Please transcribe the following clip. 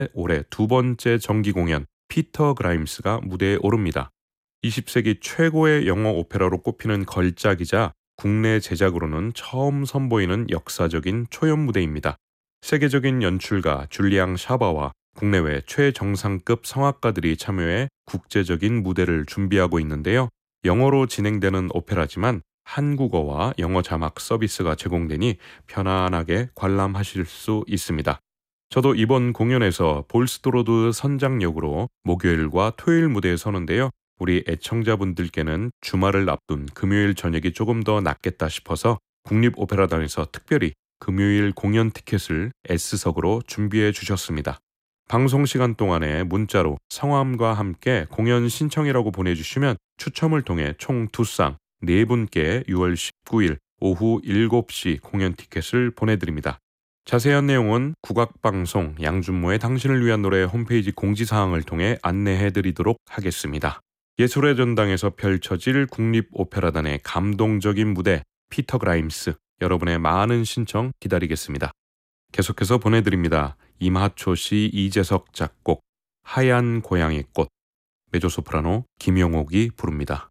올해 두 번째 정기 공연 피터 그라임스가 무대에 오릅니다. 20세기 최고의 영어 오페라로 꼽히는 걸작이자 국내 제작으로는 처음 선보이는 역사적인 초연 무대입니다. 세계적인 연출가 줄리앙 샤바와 국내외 최정상급 성악가들이 참여해 국제적인 무대를 준비하고 있는데요. 영어로 진행되는 오페라지만 한국어와 영어 자막 서비스가 제공되니 편안하게 관람하실 수 있습니다. 저도 이번 공연에서 볼스토로드 선장 역으로 목요일과 토요일 무대에 서는데요. 우리 애청자분들께는 주말을 앞둔 금요일 저녁이 조금 더 낫겠다 싶어서 국립오페라단에서 특별히 금요일 공연 티켓을 S석으로 준비해 주셨습니다. 방송 시간 동안에 문자로 성함과 함께 공연 신청이라고 보내주시면 추첨을 통해 총 2쌍 4분께 6월 19일 오후 7시 공연 티켓을 보내드립니다. 자세한 내용은 국악방송 양준모의 당신을 위한 노래 홈페이지 공지사항을 통해 안내해드리도록 하겠습니다. 예술의 전당에서 펼쳐질 국립오페라단의 감동적인 무대 피터 그라임스, 여러분의 많은 신청 기다리겠습니다. 계속해서 보내드립니다. 임하초 씨, 이재석 작곡 하얀 고양이 꽃, 메조소프라노 김용옥이 부릅니다.